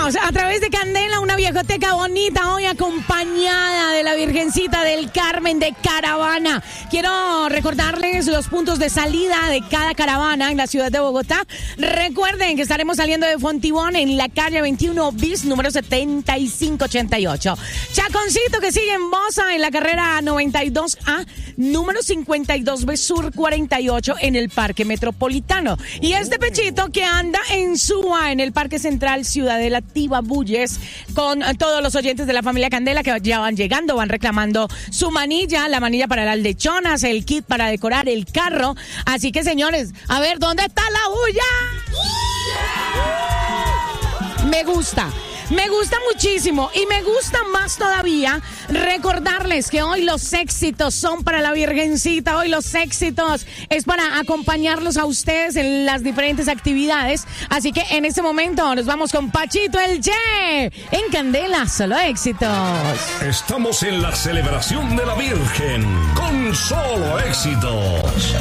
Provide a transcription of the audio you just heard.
Vámonos a través de Candela, una viejoteca bonita, hoy acompañada de la Virgencita del Carmen de Caravana. Quiero recordarles los puntos de salida de cada caravana en la ciudad de Bogotá. Recuerden que estaremos saliendo de Fontibón en la calle 21 bis, número 7588. Chaconcito, que sigue en Bosa en la carrera 92A, número 52B Sur 48 en el Parque Metropolitano. Y este pechito que anda en Suba, en el Parque Central Ciudadela Tibabuyes, con todos los oyentes de la familia Candela que ya van llegando, van reclamando su manilla, la manilla para las lechonas, el kit para decorar el carro. Así que, señores, a ver, ¿dónde está la bulla? Me gusta muchísimo y me gusta más todavía recordarles que hoy los éxitos son para la Virgencita, hoy los éxitos es para acompañarlos a ustedes en las diferentes actividades, así que en este momento nos vamos con Pachito el Che, en Candela, solo éxitos. Estamos en la celebración de la Virgen, con solo éxitos.